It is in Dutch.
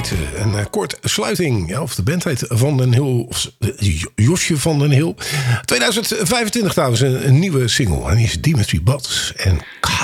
heet een kort sluiting. Ja, of de band heet Van den Hill. Of Josje van den Hill. 2025 trouwens, een nieuwe single. En die is Dimitri Bats en